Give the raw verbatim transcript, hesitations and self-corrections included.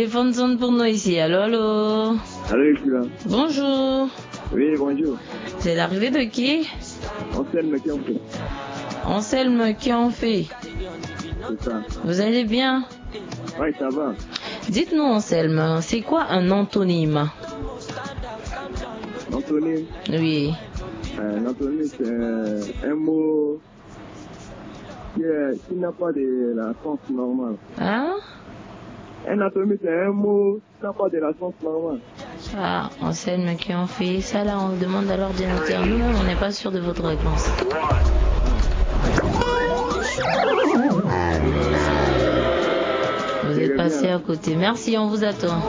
téléphone sonne pour nous ici. Allô, allô. Allô, je suis là. Bonjour. Oui, bonjour. C'est l'arrivée de qui? Anselme qui en fait. Anselme qui en fait. C'est ça. Vous allez bien? Oui, ça va. Dites-nous, Anselme, c'est quoi un antonyme? Antonyme. Oui. Euh, un antonyme, c'est un, un mot qui, est, qui n'a pas de la sens normale. Hein? Un antonyme, c'est un mot qui n'a pas de la sens normale. Ah, Anselme qui en fait. Ça, là, on demande à l'ordinateur. Nous-mêmes, on n'est pas sûr de votre réponse. Vous êtes passé à côté. Merci, on vous attend.